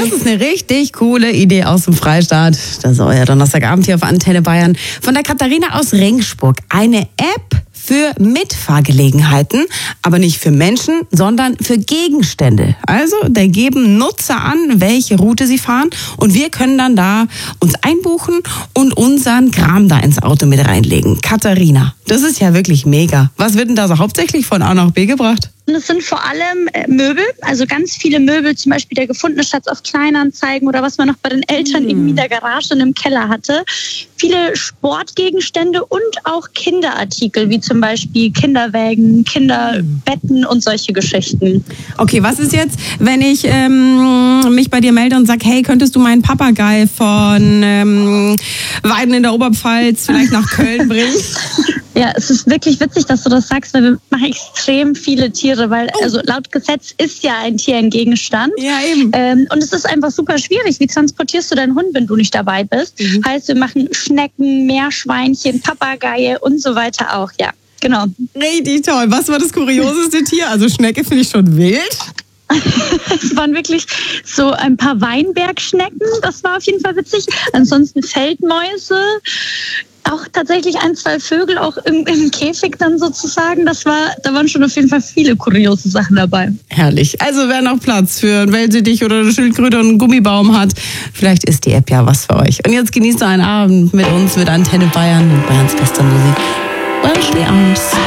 Das ist eine richtig coole Idee aus dem Freistaat. Das ist euer Donnerstagabend hier auf Antenne Bayern. Von der Katharina aus Regensburg. Eine App für Mitfahrgelegenheiten, aber nicht für Menschen, sondern für Gegenstände. Also, da geben Nutzer an, welche Route sie fahren und wir können dann da uns einbuchen und unseren Kram da ins Auto mit reinlegen. Katharina, das ist ja wirklich mega. Was wird denn da so hauptsächlich von A nach B gebracht? Das sind vor allem Möbel, also ganz viele Möbel, zum Beispiel der gefundene Schatz auf Kleinanzeigen oder was man noch bei den Eltern irgendwie in der Garage und im Keller hatte. Viele Sportgegenstände und auch Kinderartikel, wie zum Beispiel Kinderwägen, Kinderbetten und solche Geschichten. Okay, was ist jetzt, wenn ich mich bei dir melde und sage, hey, könntest du meinen Papagei von Weiden in der Oberpfalz vielleicht nach Köln bringen? Ja, es ist wirklich witzig, dass du das sagst, weil wir machen extrem viele Tiere, weil also laut Gesetz ist ja ein Tier ein Gegenstand. Ja, eben. Und es ist einfach super schwierig. Wie transportierst du deinen Hund, wenn du nicht dabei bist? Heißt, wir machen Schnecken, Meerschweinchen, Papageie und so weiter auch, ja. Genau. Richtig toll. Was war das kurioseste Tier? Also Schnecke finde ich schon wild. Es waren wirklich so ein paar Weinbergschnecken, das war auf jeden Fall witzig. Ansonsten Feldmäuse, auch tatsächlich 1, 2 Vögel, auch im Käfig dann sozusagen. Da waren schon auf jeden Fall viele kuriose Sachen dabei. Herrlich. Also wer noch Platz für einen Wellensittich oder eine Schildkröte und einen Gummibaum hat, vielleicht ist die App ja was für euch. Und jetzt genießt ihr einen Abend mit uns, mit Antenne Bayern, mit Bayerns bester Musik. Euer Schnee aus.